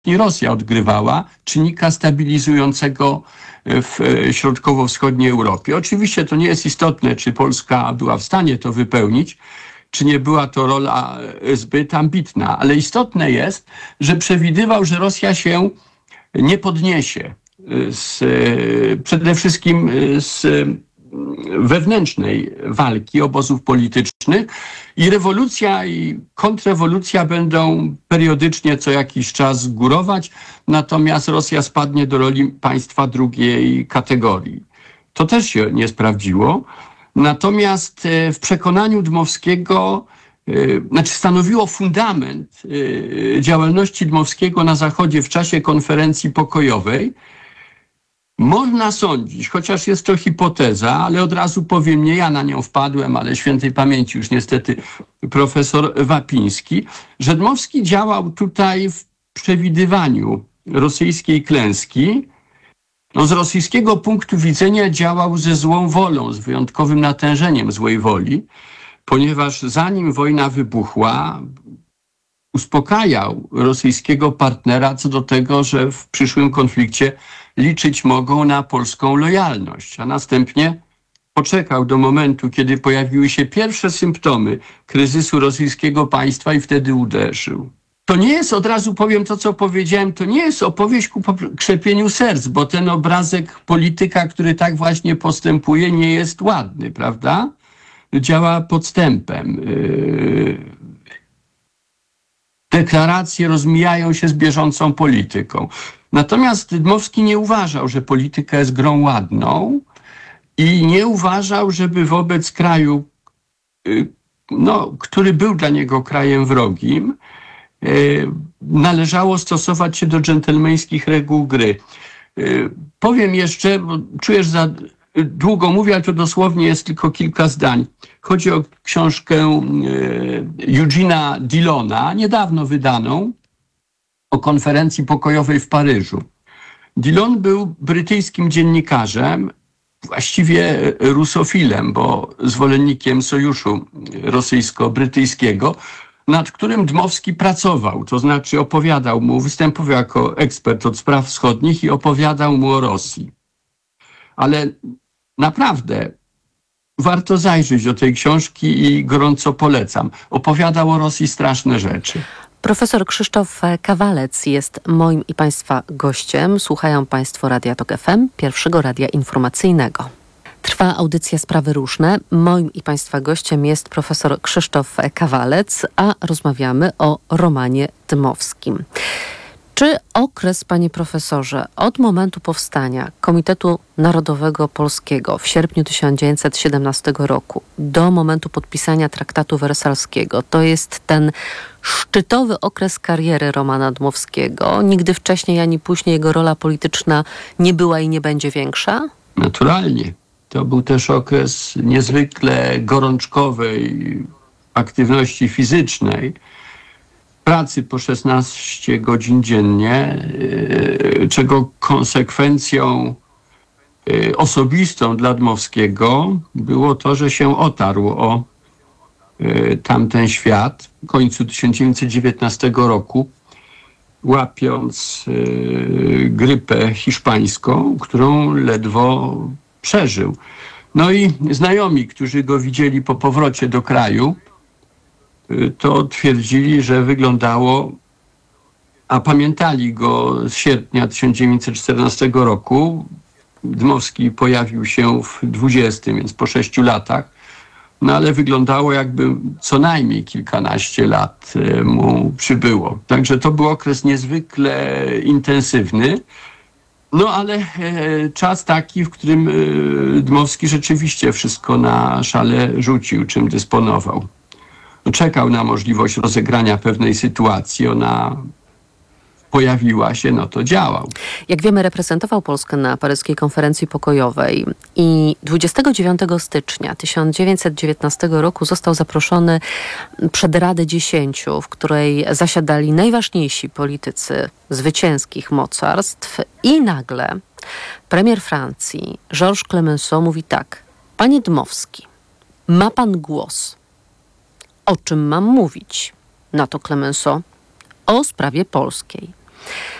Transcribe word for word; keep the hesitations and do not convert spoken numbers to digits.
i Rosja odgrywała czynnika stabilizującego w środkowo-wschodniej Europie. Oczywiście to nie jest istotne, czy Polska była w stanie to wypełnić, czy nie była to rola zbyt ambitna, ale istotne jest, że przewidywał, że Rosja się nie podniesie z, przede wszystkim z wewnętrznej walki obozów politycznych i rewolucja i kontrrewolucja będą periodycznie co jakiś czas górować, natomiast Rosja spadnie do roli państwa drugiej kategorii. To też się nie sprawdziło. Natomiast w przekonaniu Dmowskiego, znaczy stanowiło fundament działalności Dmowskiego na Zachodzie w czasie konferencji pokojowej. Można sądzić, chociaż jest to hipoteza, ale od razu powiem, nie ja na nią wpadłem, ale świętej pamięci już niestety profesor Wapiński, że Dmowski działał tutaj w przewidywaniu rosyjskiej klęski. No, z rosyjskiego punktu widzenia działał ze złą wolą, z wyjątkowym natężeniem złej woli, ponieważ zanim wojna wybuchła, uspokajał rosyjskiego partnera co do tego, że w przyszłym konflikcie liczyć mogą na polską lojalność, a następnie poczekał do momentu, kiedy pojawiły się pierwsze symptomy kryzysu rosyjskiego państwa i wtedy uderzył. To nie jest, od razu powiem to, co powiedziałem, to nie jest opowieść ku krzepieniu serc, bo ten obrazek polityka, który tak właśnie postępuje, nie jest ładny, prawda? Działa podstępem. Deklaracje rozmijają się z bieżącą polityką. Natomiast Dmowski nie uważał, że polityka jest grą ładną i nie uważał, żeby wobec kraju, no, który był dla niego krajem wrogim, należało stosować się do dżentelmeńskich reguł gry. Powiem jeszcze, bo czuję, że za długo mówię, ale to dosłownie jest tylko kilka zdań. Chodzi o książkę Eugena Dillona, niedawno wydaną, o konferencji pokojowej w Paryżu. Dillon był brytyjskim dziennikarzem, właściwie rusofilem, bo zwolennikiem sojuszu rosyjsko-brytyjskiego, nad którym Dmowski pracował, to znaczy opowiadał mu, występował jako ekspert od spraw wschodnich i opowiadał mu o Rosji. Ale naprawdę warto zajrzeć do tej książki i gorąco polecam. Opowiadał o Rosji straszne rzeczy. Profesor Krzysztof Kawalec jest moim i Państwa gościem. Słuchają Państwo Radia Tok F M, pierwszego radia informacyjnego. Trwa audycja Sprawy Różne. Moim i Państwa gościem jest profesor Krzysztof Kawalec, a rozmawiamy o Romanie Dmowskim. Czy okres, panie profesorze, od momentu powstania Komitetu Narodowego Polskiego w sierpniu tysiąc dziewięćset siedemnastego roku do momentu podpisania traktatu wersalskiego to jest ten szczytowy okres kariery Romana Dmowskiego? Nigdy wcześniej ani później jego rola polityczna nie była i nie będzie większa? Naturalnie. To był też okres niezwykle gorączkowej aktywności fizycznej, pracy po szesnaście godzin dziennie, czego konsekwencją osobistą dla Dmowskiego było to, że się otarł o tamten świat w końcu tysiąc dziewięćset dziewiętnastego roku, łapiąc grypę hiszpańską, którą ledwo przeżył. No i znajomi, którzy go widzieli po powrocie do kraju, to twierdzili, że wyglądało, a pamiętali go z sierpnia tysiąc dziewięćset czternastego roku. Dmowski pojawił się w dwudziestym, więc po sześciu latach, no ale wyglądało, jakby co najmniej kilkanaście lat mu przybyło. Także to był okres niezwykle intensywny. No ale e, czas taki, w którym e, Dmowski rzeczywiście wszystko na szale rzucił, czym dysponował. Czekał na możliwość rozegrania pewnej sytuacji, ona pojawiła się, no to działał. Jak wiemy, reprezentował Polskę na paryskiej konferencji pokojowej i dwudziestego dziewiątego stycznia tysiąc dziewięćset dziewiętnastego roku został zaproszony przed Radę Dziesięciu, w której zasiadali najważniejsi politycy zwycięskich mocarstw i nagle premier Francji Georges Clemenceau mówi tak: panie Dmowski, ma pan głos. O czym mam mówić? Na to Clemenceau: o sprawie polskiej.